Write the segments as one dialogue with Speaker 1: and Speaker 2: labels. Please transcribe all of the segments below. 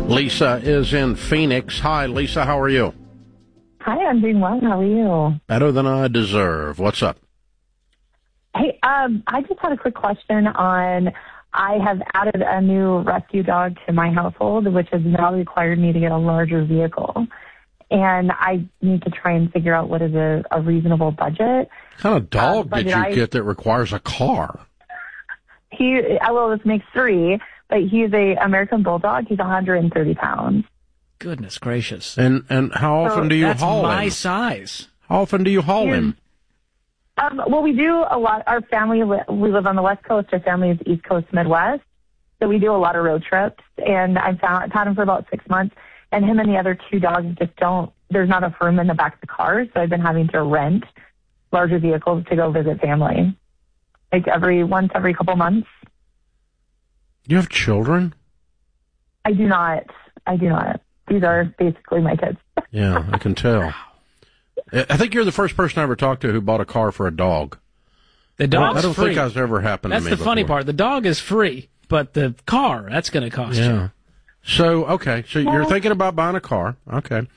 Speaker 1: Lisa is in Phoenix. Hi, Lisa. How are you?
Speaker 2: Hi, I'm doing well. How are you?
Speaker 1: Better than I deserve. What's up?
Speaker 2: Hey, I just had a quick question on, I have added a new rescue dog to my household, which has now required me to get a larger vehicle. And I need to try and figure out what is a reasonable budget.
Speaker 1: What kind of dog did you get that requires a car?
Speaker 2: This makes 3, but he's a American Bulldog. He's 130 pounds.
Speaker 3: Goodness gracious.
Speaker 1: And how often do you haul him?
Speaker 3: That's my size.
Speaker 1: How often do you haul him?
Speaker 2: Well, we do a lot. Our family, we live on the West Coast. Our family is East Coast, Midwest. So we do a lot of road trips. And I've had him for about 6 months. And him and the other 2 dogs there's not enough room in the back of the car. So I've been having to rent larger vehicles to go visit family. Like once every couple months.
Speaker 1: You have children?
Speaker 2: I do not. These are basically my kids.
Speaker 1: Yeah, I can tell. I think you're the first person I ever talked to who bought a car for a dog.
Speaker 3: The dog's
Speaker 1: I don't
Speaker 3: free.
Speaker 1: think that's ever happened to me
Speaker 3: That's the funny
Speaker 1: before.
Speaker 3: part. The dog is free, but the car, that's going to cost you.
Speaker 1: So, okay. So you're thinking about buying a car. Okay.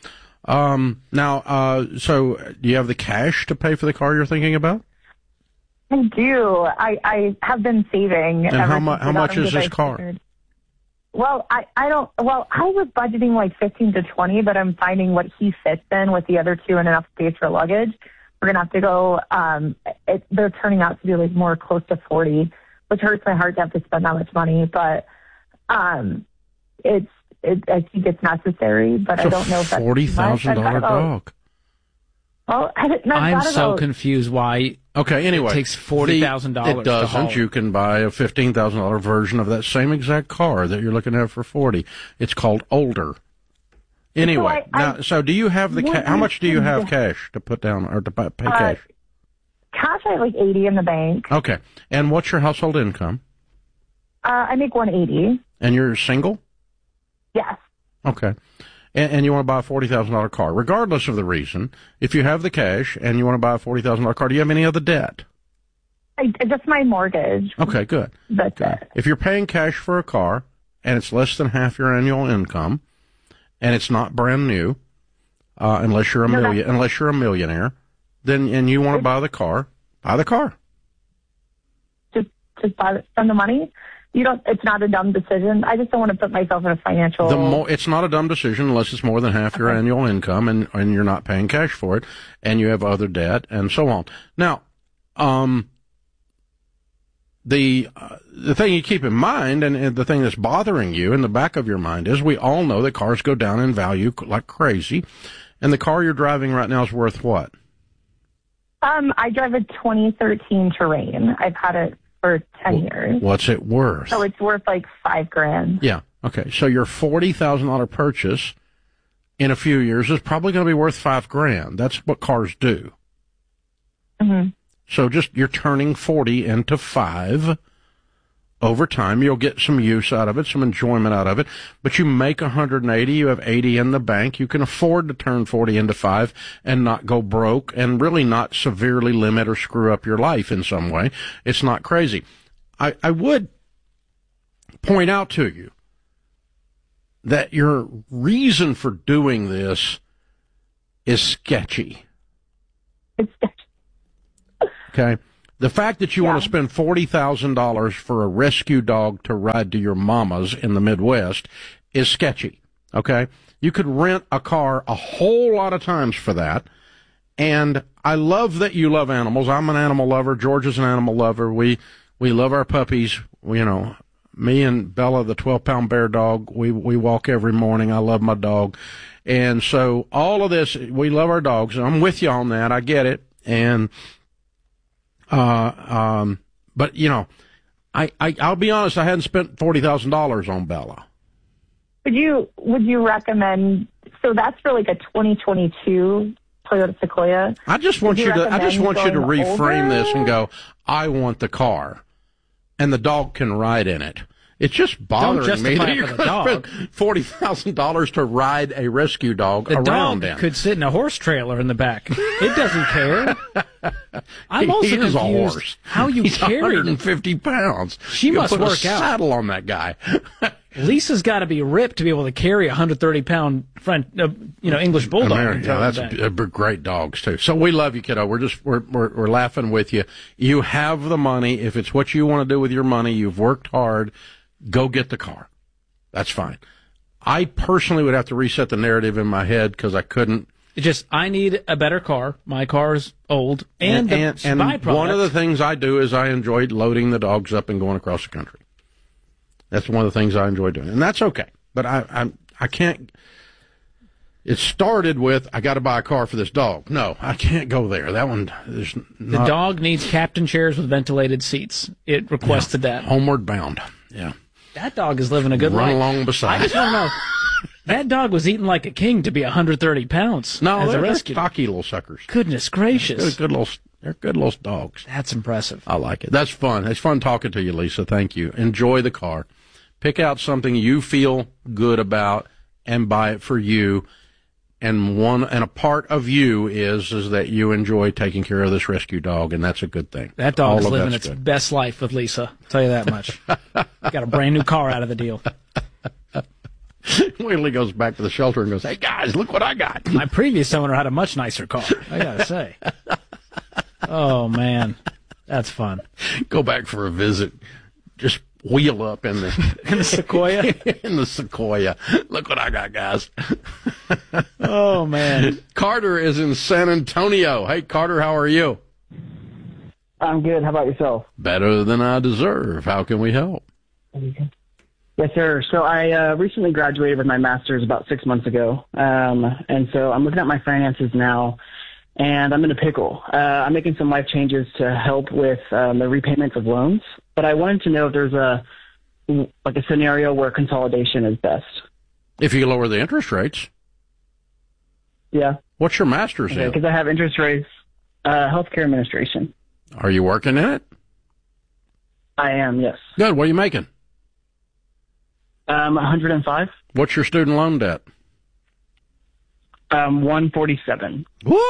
Speaker 1: So do you have the cash to pay for the car you're thinking about?
Speaker 2: I do. I have been saving.
Speaker 1: And how much is this car?
Speaker 2: Well, I was budgeting like 15 to 20, but I'm finding what he fits in with the other 2 and enough space for luggage. We're going to have to go, they're turning out to be like more close to 40, which hurts my heart to have to spend that much money, but, I think it's necessary, but I don't know if that's
Speaker 1: $40,000 dog.
Speaker 2: Well,
Speaker 3: I'm so confused why.
Speaker 1: Okay, anyway.
Speaker 3: It takes $40,000.
Speaker 1: It doesn't. You can buy a $15,000 version of that same exact car that you're looking at for $40,000. It's called Older. Anyway, so do you have how much do you have cash to put down or to pay cash?
Speaker 2: Cash, I have like 80 in the bank.
Speaker 1: Okay. And what's your household income?
Speaker 2: I make 180.
Speaker 1: And you're single?
Speaker 2: Yes.
Speaker 1: Okay. And you want to buy a $40,000 car, regardless of the reason. If you have the cash and you want to buy a $40,000 car, do you have any other debt?
Speaker 2: Just my mortgage.
Speaker 1: Okay, good.
Speaker 2: That's it.
Speaker 1: If you're paying cash for a car and it's less than half your annual income and it's not brand new, unless you're a millionaire, and you want to buy the car, buy the car.
Speaker 2: Just spend the money. It's not a dumb decision. I just don't want to put myself in a financial...
Speaker 1: It's not a dumb decision unless it's more than half your annual income and you're not paying cash for it and you have other debt and so on. Now, the thing you keep in mind and the thing that's bothering you in the back of your mind is we all know that cars go down in value like crazy. And the car you're driving right now is worth what?
Speaker 2: I drive a 2013 Terrain. I've had it for 10 years.
Speaker 1: What's it worth?
Speaker 2: So it's worth like $5,000.
Speaker 1: Yeah. Okay. So your $40,000 purchase in a few years is probably going to be worth $5,000. That's what cars do.
Speaker 2: Mm-hmm.
Speaker 1: So you're turning 40 into 5. Over time, you'll get some use out of it, some enjoyment out of it. But you make 180, you have 80 in the bank. You can afford to turn 40 into 5 and not go broke and really not severely limit or screw up your life in some way. It's not crazy. I would point out to you that your reason for doing this is sketchy.
Speaker 2: It's sketchy.
Speaker 1: Okay? The fact that you want to spend $40,000 for a rescue dog to ride to your mama's in the Midwest is sketchy, okay? You could rent a car a whole lot of times for that, and I love that you love animals. I'm an animal lover. George is an animal lover. We love our puppies. Me and Bella, the 12-pound bear dog, we walk every morning. I love my dog. And so all of this, we love our dogs. I'm with you on that. I get it. And but I'll be honest, I hadn't spent $40,000 on Bella.
Speaker 2: Would you recommend, so that's for like a 2022 Toyota Sequoia?
Speaker 1: I just want you to reframe this and go, I want the car and the dog can ride in it. It's just bothering me that you're going to spend $40,000 to ride a rescue dog around.
Speaker 3: The dog could sit in a horse trailer in the back. It doesn't care. I'm also confused
Speaker 1: a horse.
Speaker 3: How you
Speaker 1: He's
Speaker 3: carry
Speaker 1: 150 pounds.
Speaker 3: She must
Speaker 1: put
Speaker 3: work
Speaker 1: a
Speaker 3: out.
Speaker 1: Saddle on that guy.
Speaker 3: Lisa's got to be ripped to be able to carry a 130-pound English bulldog.
Speaker 1: That's great dogs too. So we love you, kiddo. We're laughing with you. You have the money. If it's what you want to do with your money, you've worked hard. Go get the car. That's fine. I personally would have to reset the narrative in my head because I couldn't.
Speaker 3: I need a better car. My car is old. And byproduct.
Speaker 1: One of the things I do is I enjoy loading the dogs up and going across the country. That's one of the things I enjoy doing. And that's okay. But I can't. It started with, I got to buy a car for this dog. No, I can't go there. That one is not.
Speaker 3: The dog needs captain chairs with ventilated seats. It requested that.
Speaker 1: Homeward bound. Yeah.
Speaker 3: That dog is living a good life.
Speaker 1: Run along beside.
Speaker 3: I just want to know. That dog was eating like a king to be 130 pounds.
Speaker 1: No, they're stocky little suckers.
Speaker 3: Goodness gracious.
Speaker 1: They're good little dogs.
Speaker 3: That's impressive.
Speaker 1: I like it. That's fun. It's fun talking to you, Lisa. Thank you. Enjoy the car. Pick out something you feel good about and buy it for you. And a part of you is that you enjoy taking care of this rescue dog, and that's a good thing.
Speaker 3: That dog is living its best life with Lisa. I'll tell you that much. Got a brand new car out of the deal.
Speaker 1: Wait till he goes back to the shelter and goes, "Hey guys, look what I got."
Speaker 3: My previous owner had a much nicer car, I gotta say. Oh man, that's fun.
Speaker 1: Go back for a visit. Just wheel up in
Speaker 3: the Sequoia.
Speaker 1: In the Sequoia. Look what I got, guys.
Speaker 3: Oh man.
Speaker 1: Carter is in San Antonio. Hey Carter, how are you?
Speaker 4: I'm good. How about yourself?
Speaker 1: Better than I deserve. How can we help?
Speaker 4: Yes, sir. So I recently graduated with my master's about 6 months ago. And so I'm looking at my finances now, and I'm in a pickle. I'm making some life changes to help with the repayments of loans. But I wanted to know if there's a scenario where consolidation is best.
Speaker 1: If you lower the interest rates.
Speaker 4: Yeah.
Speaker 1: What's your master's in?
Speaker 4: Because I have interest rates, healthcare administration.
Speaker 1: Are you working in it?
Speaker 4: I am, yes.
Speaker 1: Good. What are you making?
Speaker 4: 105.
Speaker 1: What's your student loan debt?
Speaker 4: 147.
Speaker 1: Woo!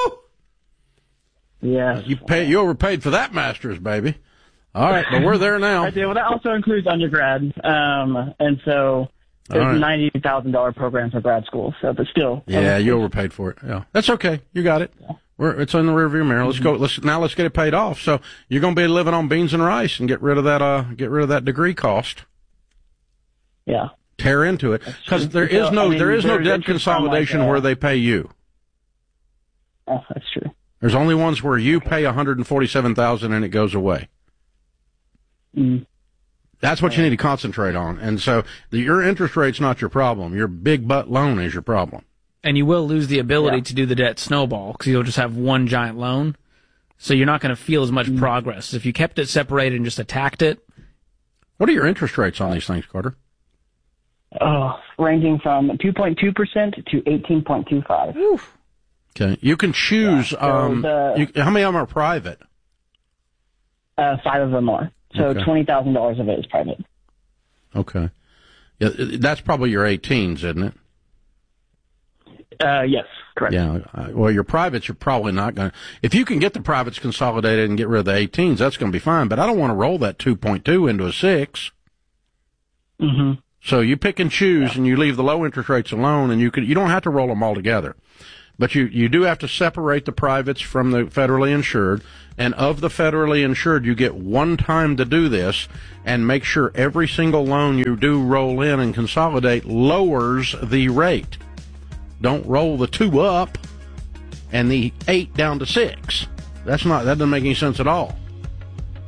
Speaker 4: Yeah.
Speaker 1: You overpaid for that master's, baby. All right, but we're there now.
Speaker 4: I do. Well, that also includes undergrad, and so it's a $90,000 program for grad school. So, but still.
Speaker 1: Yeah, you overpaid for it. Yeah, that's okay. You got it. Yeah. It's in the rearview mirror. Let's go. Let's get it paid off. So you're going to be living on beans and rice and get rid of that degree cost.
Speaker 4: Yeah.
Speaker 1: Tear into it because there is no debt consolidation where they pay you.
Speaker 4: Oh, that's true.
Speaker 1: There's only ones where you pay $147,000 and it goes away.
Speaker 4: Mm.
Speaker 1: That's what you need to concentrate on. And so your interest rate's not your problem. Your big butt loan is your problem.
Speaker 3: And you will lose the ability to do the debt snowball because you'll just have one giant loan. So you're not going to feel as much progress. If you kept it separated and just attacked it.
Speaker 1: What are your interest rates on these things, Carter?
Speaker 4: Ranging from 2.2% to 18.25%.
Speaker 3: Oof.
Speaker 1: Okay. You can choose. How many of them are private?
Speaker 4: 5 of them are. So
Speaker 1: okay.
Speaker 4: $20,000 of it is private.
Speaker 1: Okay. Yeah, that's probably your 18s, isn't it?
Speaker 4: Yes, correct.
Speaker 1: Yeah. Well, your privates, you're probably not going to. If you can get the privates consolidated and get rid of the 18s, that's going to be fine. But I don't want to roll that 2.2 into a 6.
Speaker 4: Mm-hmm.
Speaker 1: So you pick and choose, and you leave the low interest rates alone, and you don't have to roll them all together. But you do have to separate the privates from the federally insured, and of the federally insured, you get one time to do this, and make sure every single loan you do roll in and consolidate lowers the rate. Don't roll the 2 up and the 8 down to 6. That doesn't make any sense at all.